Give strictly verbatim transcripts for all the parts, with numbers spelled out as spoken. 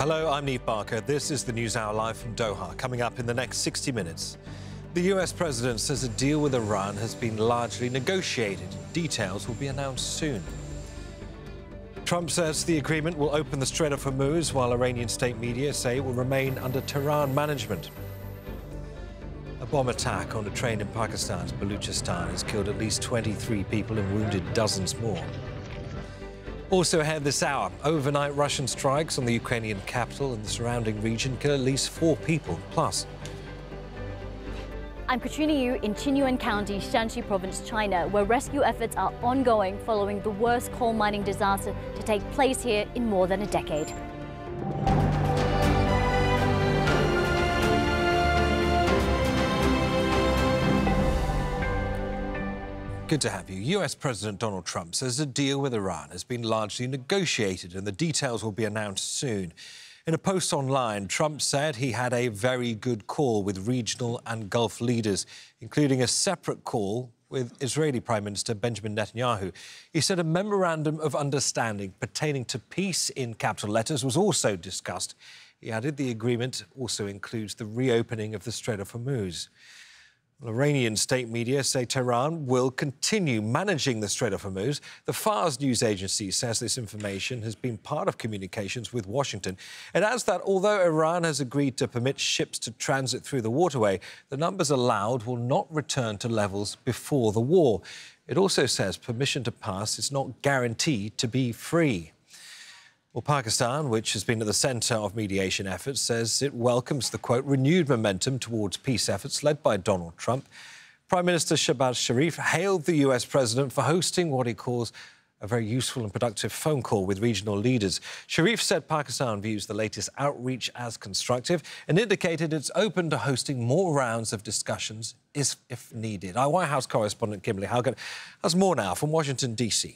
Hello, I'm Neve Barker. This is the NewsHour live from Doha. Coming up in the next sixty minutes, the U S president says a deal with Iran has been largely negotiated. Details will be announced soon. Trump says the agreement will open the Strait of Hormuz, while Iranian state media say it will remain under Tehran management. A bomb attack on a train in Pakistan's Baluchistan has killed at least twenty-three people and wounded dozens more. Also ahead this hour, overnight Russian strikes on the Ukrainian capital and the surrounding region kill at least four people. Plus, I'm Katrina Yu in Qinyuan County, Shanxi Province, China, where rescue efforts are ongoing following the worst coal mining disaster to take place here in more than a decade. good to have you. U S President Donald Trump says a deal with Iran has been largely negotiated and the details will be announced soon. In a post online, Trump said he had a very good call with regional and Gulf leaders, including a separate call with Israeli Prime Minister Benjamin Netanyahu. He said a memorandum of understanding pertaining to peace in capital letters was also discussed. He added the agreement also includes the reopening of the Strait of Hormuz. Iranian state media say Tehran will continue managing the Strait of Hormuz. The Fars news agency says this information has been part of communications with Washington. It adds that although Iran has agreed to permit ships to transit through the waterway, the numbers allowed will not return to levels before the war. It also says permission to pass is not guaranteed to be free. Well, Pakistan, which has been at the centre of mediation efforts, says it welcomes the, quote, renewed momentum towards peace efforts led by Donald Trump. Prime Minister Shehbaz Sharif hailed the U S president for hosting what he calls a very useful and productive phone call with regional leaders. Sharif said Pakistan views the latest outreach as constructive and indicated it's open to hosting more rounds of discussions if needed. Our White House correspondent Kimberly Haugen has more now from Washington, D C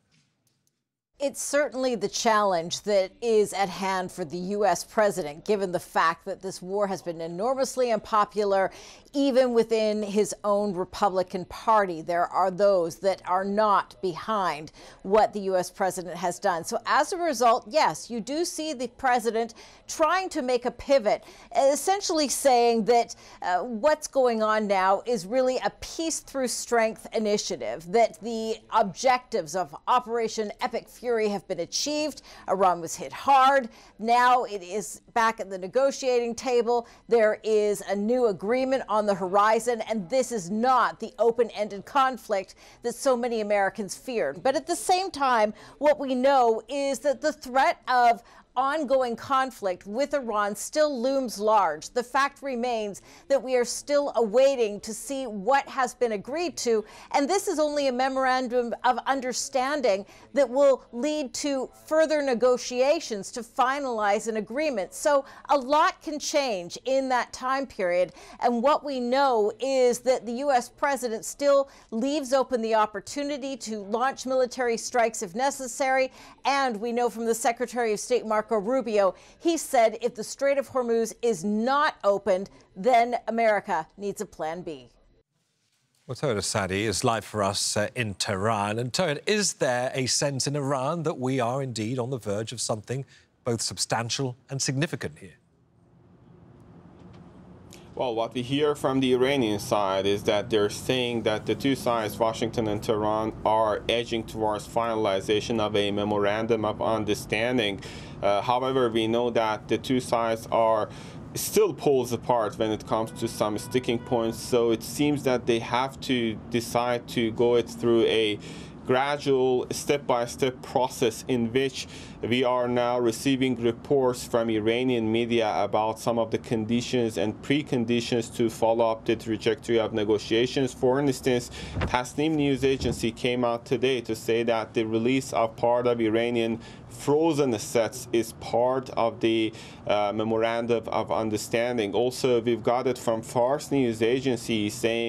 It's certainly the challenge that is at hand for the U S president, given the fact that this war has been enormously unpopular, even within his own Republican Party. There are those that are not behind what the U S president has done. So as a result, yes, you do see the president trying to make a pivot, essentially saying that uh, what's going on now is really a peace through strength initiative, that the objectives of Operation Epic Fury have been achieved. Iran was hit hard. Now it is back at the negotiating table. There is a new agreement on the horizon, and this is not the open-ended conflict that so many Americans feared. But at the same time, what we know is that the threat of ongoing conflict with Iran still looms large. The fact remains that we are still awaiting to see what has been agreed to, and this is only a memorandum of understanding that will lead to further negotiations to finalize an agreement. So a lot can change in that time period, and what we know is that the U S president still leaves open the opportunity to launch military strikes if necessary, and we know from the Secretary of State, Marco Rubio, he said if the Strait of Hormuz is not opened, then America needs a plan B. Well, Tohen Asadi is live for us uh, in Tehran. And Tohen, is there a sense in Iran that we are indeed on the verge of something both substantial and significant here? Well, what we hear from the Iranian side is that they're saying that the two sides, Washington and Tehran, are edging towards finalization of a memorandum of understanding. Uh, however, we know that the two sides are still poles apart when it comes to some sticking points. So it seems that they have to decide to go it through a gradual step-by-step process in which we are now receiving reports from Iranian media about some of the conditions and preconditions to follow up the trajectory of negotiations. For instance, Tasnim news agency came out today to say that the release of part of Iranian frozen assets is part of the uh, memorandum of understanding. Also, we've got it from Fars news agency saying